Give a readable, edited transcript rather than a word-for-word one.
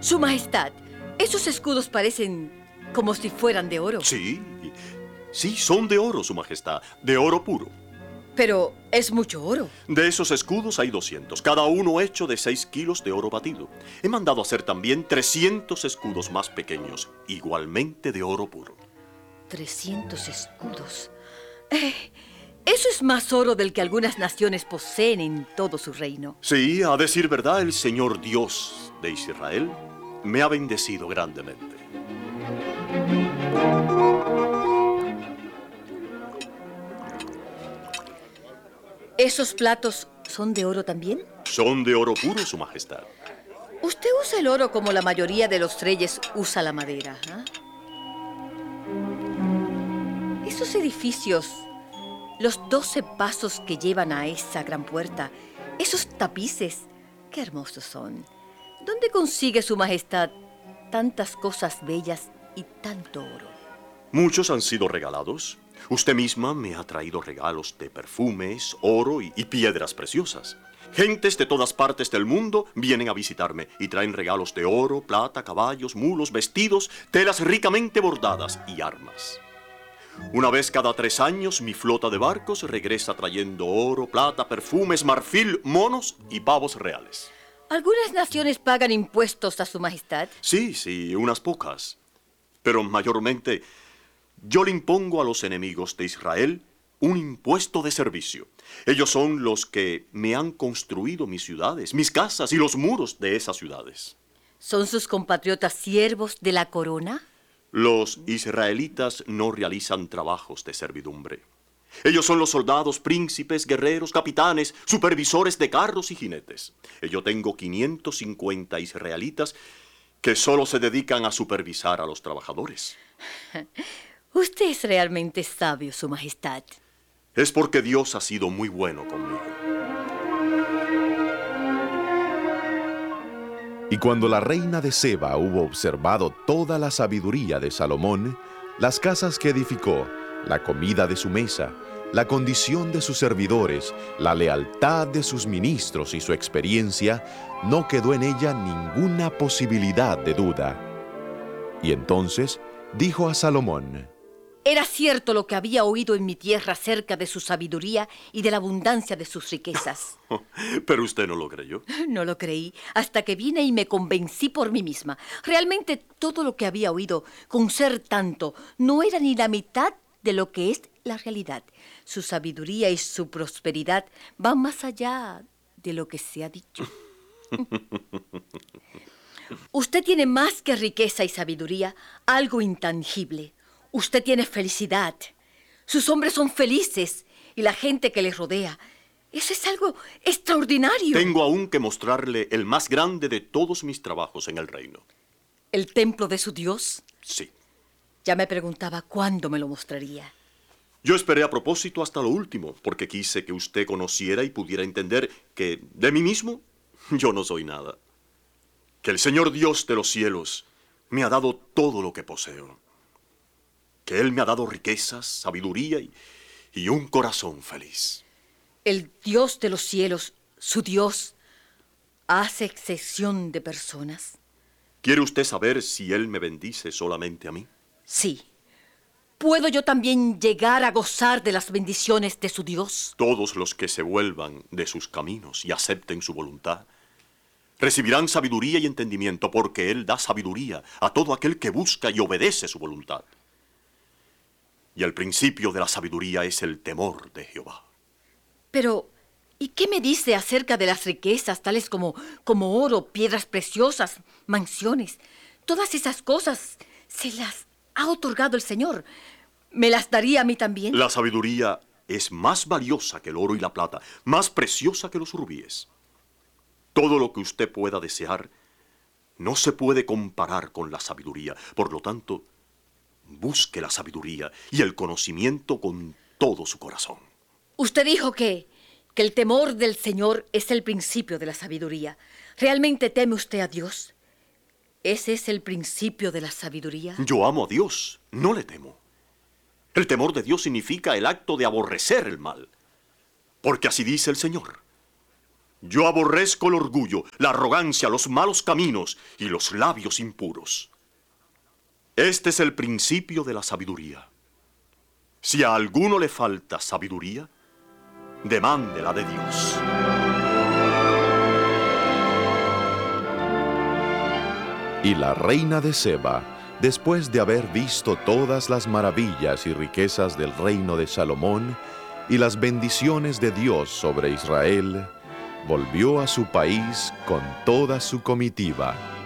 Su Majestad, esos escudos parecen como si fueran de oro. Sí, sí, son de oro, Su Majestad, de oro puro. Pero es mucho oro. De esos escudos hay 200, cada uno hecho de 6 kilos de oro batido. He mandado hacer también 300 escudos más pequeños, igualmente de oro puro. 300 escudos. Eso es más oro del que algunas naciones poseen en todo su reino. Sí, a decir verdad, el Señor Dios de Israel me ha bendecido grandemente. ¿Esos platos son de oro también? Son de oro puro, Su Majestad. Usted usa el oro como la mayoría de los reyes usa la madera, ¿ah? Esos edificios, los 12 pasos que llevan a esa gran puerta, esos tapices, qué hermosos son. ¿Dónde consigue Su Majestad tantas cosas bellas y tanto oro? Muchos han sido regalados. Usted misma me ha traído regalos de perfumes, oro y piedras preciosas. Gentes de todas partes del mundo vienen a visitarme y traen regalos de oro, plata, caballos, mulos, vestidos, telas ricamente bordadas y armas. Una vez cada 3 años, mi flota de barcos regresa trayendo oro, plata, perfumes, marfil, monos y pavos reales. ¿Algunas naciones pagan impuestos a Su Majestad? Sí, unas pocas. Pero mayormente, yo le impongo a los enemigos de Israel un impuesto de servicio. Ellos son los que me han construido mis ciudades, mis casas y los muros de esas ciudades. ¿Son sus compatriotas siervos de la corona? Los israelitas no realizan trabajos de servidumbre. Ellos son los soldados, príncipes, guerreros, capitanes, supervisores de carros y jinetes. Yo tengo 550 israelitas que solo se dedican a supervisar a los trabajadores. Usted es realmente sabio, Su Majestad. Es porque Dios ha sido muy bueno conmigo. Y cuando la reina de Seba hubo observado toda la sabiduría de Salomón, las casas que edificó, la comida de su mesa, la condición de sus servidores, la lealtad de sus ministros y su experiencia, no quedó en ella ninguna posibilidad de duda. Y entonces dijo a Salomón: Era cierto lo que había oído en mi tierra acerca de su sabiduría y de la abundancia de sus riquezas. Pero usted no lo creyó. No lo creí hasta que vine y me convencí por mí misma. Realmente todo lo que había oído, con ser tanto, no era ni la mitad de lo que es la realidad. Su sabiduría y su prosperidad van más allá de lo que se ha dicho. Usted tiene más que riqueza y sabiduría, algo intangible. Usted tiene felicidad. Sus hombres son felices y la gente que les rodea. Eso es algo extraordinario. Tengo aún que mostrarle el más grande de todos mis trabajos en el reino. ¿El templo de su Dios? Sí. Ya me preguntaba cuándo me lo mostraría. Yo esperé a propósito hasta lo último, porque quise que usted conociera y pudiera entender que de mí mismo yo no soy nada. Que el Señor Dios de los cielos me ha dado todo lo que poseo. Que Él me ha dado riquezas, sabiduría y un corazón feliz. El Dios de los cielos, su Dios, hace excepción de personas. ¿Quiere usted saber si Él me bendice solamente a mí? Sí. ¿Puedo yo también llegar a gozar de las bendiciones de su Dios? Todos los que se vuelvan de sus caminos y acepten su voluntad recibirán sabiduría y entendimiento, porque Él da sabiduría a todo aquel que busca y obedece su voluntad. Y el principio de la sabiduría es el temor de Jehová. Pero, ¿y qué me dice acerca de las riquezas, tales como oro, piedras preciosas, mansiones? Todas esas cosas se las ha otorgado el Señor. ¿Me las daría a mí también? La sabiduría es más valiosa que el oro y la plata, más preciosa que los rubíes. Todo lo que usted pueda desear no se puede comparar con la sabiduría. Por lo tanto, busque la sabiduría y el conocimiento con todo su corazón. Usted dijo que el temor del Señor es el principio de la sabiduría. ¿Realmente teme usted a Dios? ¿Ese es el principio de la sabiduría? Yo amo a Dios, no le temo. El temor de Dios significa el acto de aborrecer el mal. Porque así dice el Señor: Yo aborrezco el orgullo, la arrogancia, los malos caminos y los labios impuros. Este es el principio de la sabiduría. Si a alguno le falta sabiduría, demándela de Dios. Y la reina de Seba, después de haber visto todas las maravillas y riquezas del reino de Salomón y las bendiciones de Dios sobre Israel, volvió a su país con toda su comitiva.